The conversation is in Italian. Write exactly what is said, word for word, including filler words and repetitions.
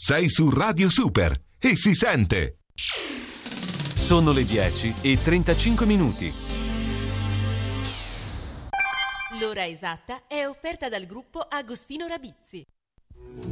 Sei su Radio Super e si sente. Sono le dieci e trentacinque minuti. L'ora esatta è offerta dal gruppo Agostino Rabizzi.